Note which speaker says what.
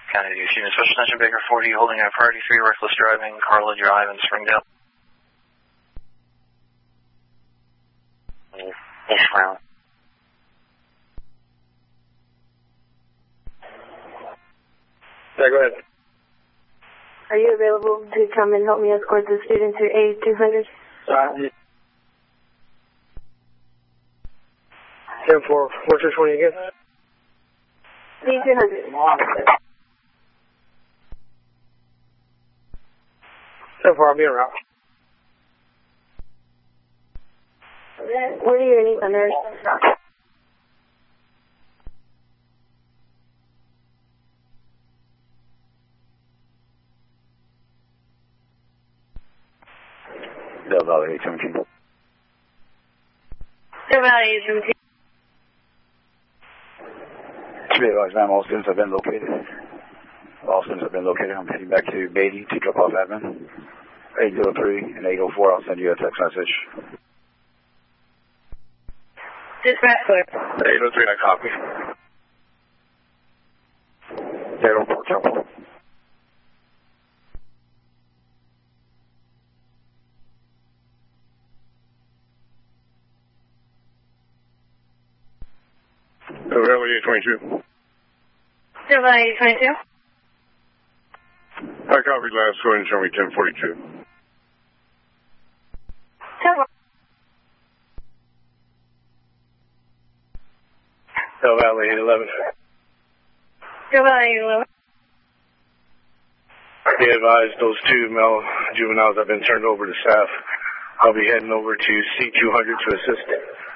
Speaker 1: County to Student Special Attention Baker 40 holding at Priority 3 reckless driving, Carla Drive in Springdale.
Speaker 2: Yes, well.
Speaker 3: Yeah, go ahead.
Speaker 4: Are you available to come and help me escort the student to A200?
Speaker 3: 10-4. What's your 20 again?
Speaker 4: A200.
Speaker 3: 10-4, I'll be en route.
Speaker 4: Where do you need a nurse?
Speaker 5: Del Valley 817.
Speaker 4: Del Valley 817.
Speaker 5: To be advised, ma'am, all students have been located. All students have been located. I'm heading back to Beatty to drop off admin. 803 and 804, I'll send you a text message.
Speaker 4: Dispatch clear.
Speaker 3: 803, I copy. 804, temple. Del Valley 822.
Speaker 4: Del Valley 822.
Speaker 3: I copied last, go ahead and show me 1042.
Speaker 4: 10-4.
Speaker 3: Del Valley 811.
Speaker 4: Del Valley 811.
Speaker 3: Be advised, those two male juveniles have been turned over to staff. I'll be heading over to C200 to assist.